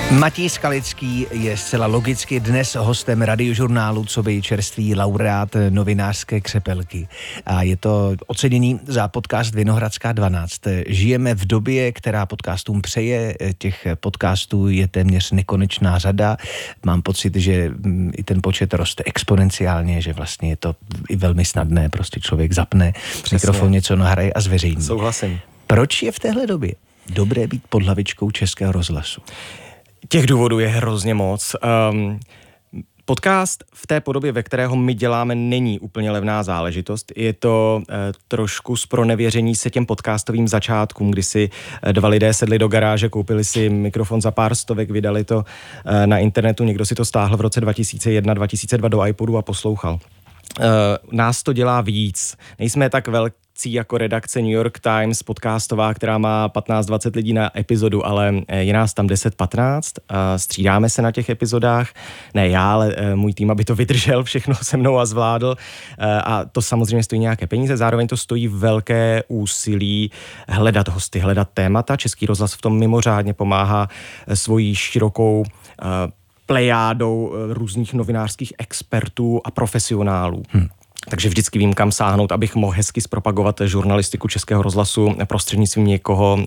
Matěj Skalický je zcela logicky dnes hostem Radiožurnálu, coby čerstvý laureát novinářské křepelky. A je to ocenění za podcast Vinohradská 12. Žijeme v době, která podcastům přeje, těch podcastů je téměř nekonečná řada. Mám pocit, že i ten počet roste exponenciálně, že vlastně je to i velmi snadné, prostě člověk zapne mikrofon, něco nahraje a zveřejní. Souhlasím. Proč je v téhle době dobré být pod hlavičkou Českého rozhlasu? Těch důvodů je hrozně moc. Podcast v té podobě, ve kterého my děláme, není úplně levná záležitost. Je to trošku zpronevěření se těm podcastovým začátkům, kdy si dva lidé sedli do garáže, koupili si mikrofon za pár stovek, vydali to na internetu, někdo si to stáhl v roce 2001, 2002 do iPodu a poslouchal. Nás to dělá víc. Nejsme tak velcí jako redakce New York Times podcastová, která má 15-20 lidí na epizodu, ale je nás tam 10-15. Střídáme se na těch epizodách. Ne já, ale můj tým, aby to vydržel všechno se mnou a zvládl. A to samozřejmě stojí nějaké peníze. Zároveň to stojí velké úsilí hledat hosty, hledat témata. Český rozhlas v tom mimořádně pomáhá svojí širokou plejádou různých novinářských expertů a profesionálů. Takže vždycky vím, kam sáhnout, abych mohl hezky zpropagovat žurnalistiku Českého rozhlasu prostřednictvím někoho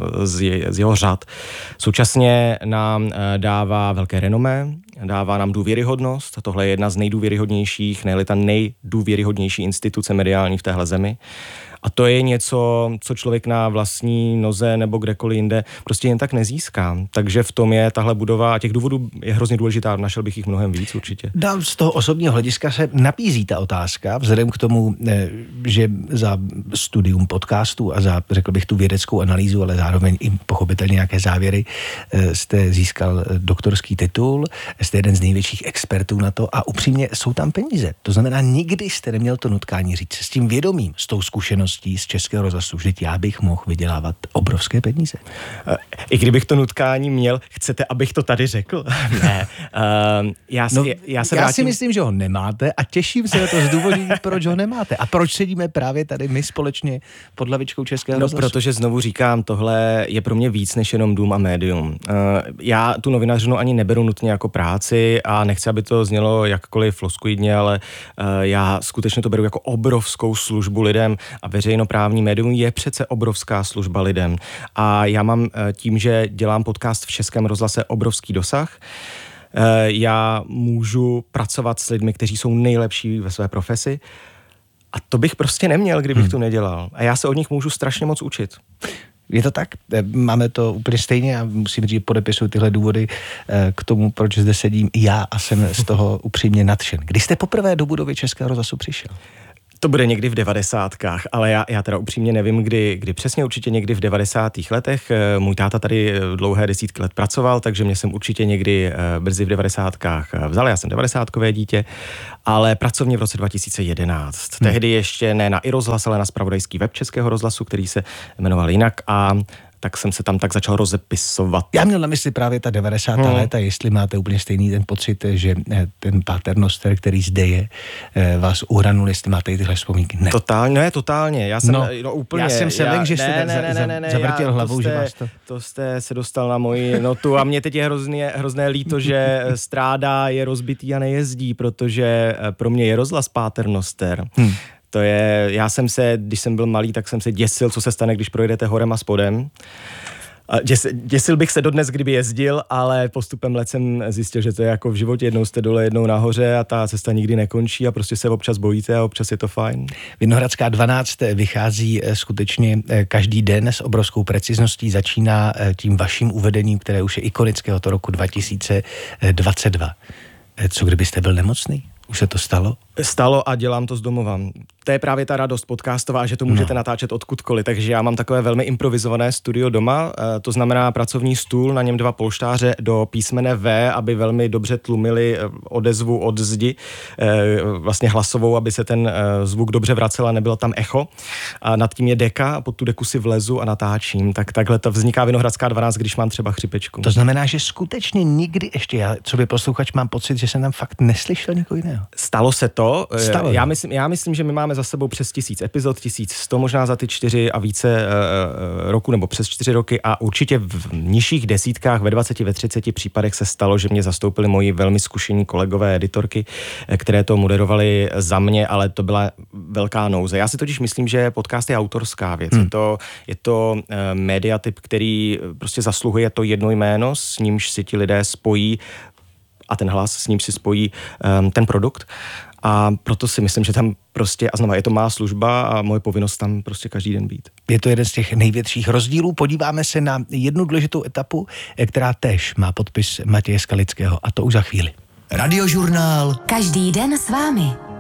z jeho řad. Současně nám dává velké renomé, dává nám důvěryhodnost. Tohle je jedna z nejdůvěryhodnějších, ne-li ta nejdůvěryhodnější instituce mediální v téhle zemi. A to je něco, co člověk na vlastní noze nebo kdekoliv jinde prostě jen tak nezíská. Takže v tom je tahle budova a těch důvodů je hrozně důležitá. Našel bych jich mnohem víc určitě. Z toho osobního hlediska se nabízí ta otázka, vzhledem k tomu, že za studium podcastu a za, řekl bych, tu vědeckou analýzu, ale zároveň i pochopitelně nějaké závěry, jste získal doktorský titul, jste jeden z největších expertů na to a upřímně jsou tam peníze. To znamená, nikdy jste neměl to nutkání říct s tím vědomím, s tou zkušeností z Českého rozhlasu, že já bych mohl vydělávat obrovské peníze. I kdybych to nutkání měl, chcete, abych to tady řekl? Ne. Já si myslím, že ho nemáte a těším se na to zdůvodnění, proč ho nemáte. A proč sedíme právě tady my společně pod hlavičkou Českého rozhlasu? Protože znovu říkám, tohle je pro mě víc než jenom dům a médium. Já tu novinařinu ani neberu nutně jako práci a nechci, aby to znělo jakkoliv floskuidně, ale já skutečně to beru jako obrovskou službu lidem a veřejnoprávní médium je přece obrovská služba lidem. A já mám tím, že dělám podcast v Českém rozhlase, obrovský dosah. Já můžu pracovat s lidmi, kteří jsou nejlepší ve své profesi. A to bych prostě neměl, kdybych to nedělal. A já se od nich můžu strašně moc učit. Je to tak? Máme to úplně stejně a musím říct, že podepisuju tyhle důvody k tomu, proč zde sedím já a jsem z toho upřímně nadšen. Kdy jste poprvé do budovy Českého rozhlasu přišel? To bude někdy v 90kách, ale já teda upřímně nevím, kdy přesně, určitě někdy v 90. letech. Můj táta tady dlouhé desítky let pracoval, takže mě jsem určitě někdy brzy v 90kách vzal. Já jsem 90kové dítě, ale pracovně v roce 2011. Tehdy ještě ne na iRozhlas, ale na zpravodajský web Českého rozhlasu, který se jmenoval jinak a tak jsem se tam tak začal rozepisovat. Já měl na mysli právě ta 90. léta, jestli máte úplně stejný ten pocit, že ten paternoster, který zde je, vás uhranul, jestli máte tyhle vzpomínky. Ne. Totálně. Já jsem úplně. Já jsem se lekl, že jste zavrtěl hlavou, že vás to... To jste se dostal na moji notu a mě teď je hrozné líto, že strádá, je rozbitý a nejezdí, protože pro mě je rozhlas paternoster. To je, když jsem byl malý, tak jsem se děsil, co se stane, když projedete horem a spodem. Děsil bych se dodnes, kdyby jezdil, ale postupem let jsem zjistil, že to je jako v životě, jednou jste dole, jednou nahoře a ta cesta nikdy nekončí a prostě se občas bojíte a občas je to fajn. Vinohradská 12 vychází skutečně každý den s obrovskou precizností, začíná tím vaším uvedením, které už je ikonické od roku 2022. Co kdybyste byl nemocný? Už se to stalo? Stalo a dělám to z domova. To je právě ta radost podcastová, že to můžete natáčet odkudkoliv, takže já mám takové velmi improvizované studio doma, to znamená pracovní stůl, na něm 2 polštáře do písmene V, aby velmi dobře tlumili odezvu od zdi, vlastně hlasovou, aby se ten zvuk dobře vracel a nebylo tam echo. A nad tím je deka a pod tu deku si vlezu a natáčím. Tak takhle to vzniká Vinohradská 12, když mám třeba chřipečku. To znamená, že skutečně nikdy ještě, já co by posluchač mám pocit, že jsem tam fakt neslyšel někoho jiného. Stalo se to, 100. Já myslím, že my máme za sebou přes 1000 epizod, 1100 možná za ty 4 a více roku, nebo přes 4 roky a určitě v nižších desítkách, ve 20, ve 30 případech se stalo, že mě zastoupili moji velmi zkušení kolegové editorky, které to moderovali za mě, ale to byla velká nouze. Já si totiž myslím, že podcast je autorská věc. Je to mediatyp, který prostě zasluhuje to jedno jméno, s nímž si ti lidé spojí a ten hlas, s ním si spojí ten produkt. A proto si myslím, že tam prostě, a znamená, je to má služba a moje povinnost tam prostě každý den být. Je to jeden z těch největších rozdílů. Podíváme se na jednu důležitou etapu, která též má podpis Matěje Skalického, a to už za chvíli. Radiožurnál. Každý den s vámi.